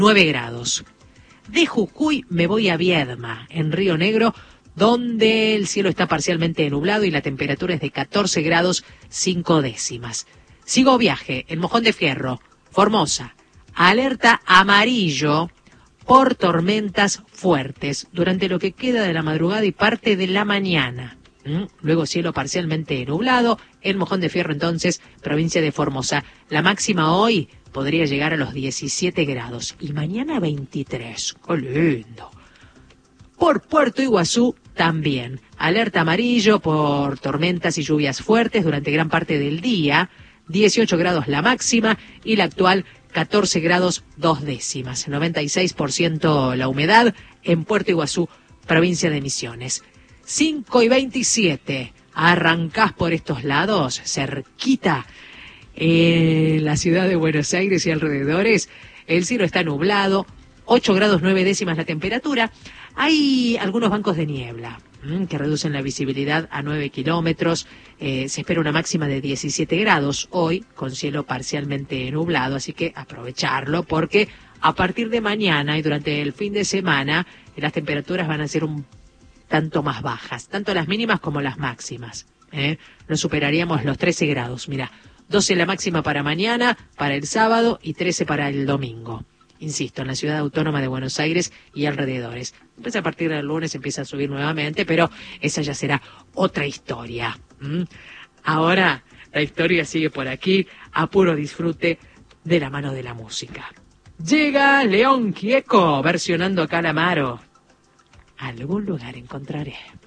9 grados. De Jujuy me voy a Viedma, en Río Negro, donde el cielo está parcialmente nublado y la temperatura es de 14 grados 5 décimas. Sigo viaje en Mojón de Fierro, Formosa. Alerta amarillo por tormentas fuertes durante lo que queda de la madrugada y parte de la mañana. Luego cielo parcialmente nublado en Mojón de Fierro, entonces, provincia de Formosa. La máxima hoy podría llegar a los 17 grados y mañana 23. ¡Qué lindo! Por Puerto Iguazú también. Alerta amarillo por tormentas y lluvias fuertes durante gran parte del día. 18 grados la máxima y la actual 14 grados 2 décimas. 96% la humedad en Puerto Iguazú, provincia de Misiones. 5:27. Arrancás por estos lados, cerquita, la ciudad de Buenos Aires y alrededores. El cielo está nublado, 8 grados 9 décimas la temperatura. Hay algunos bancos de niebla que reducen la visibilidad a 9 kilómetros. Se espera una máxima de 17 grados hoy, con cielo parcialmente nublado, así que aprovecharlo porque a partir de mañana y durante el fin de semana las temperaturas van a ser un tanto más bajas, tanto las mínimas como las máximas. No superaríamos los 13 grados. Mira, 12 la máxima para mañana, para el sábado y 13 para el domingo. Insisto, en la ciudad autónoma de Buenos Aires y alrededores. Después a partir del lunes empieza a subir nuevamente, pero esa ya será otra historia. Ahora la historia sigue por aquí, a puro disfrute de la mano de la música. Llega León Gieco versionando a Calamaro. Algún lugar encontraré.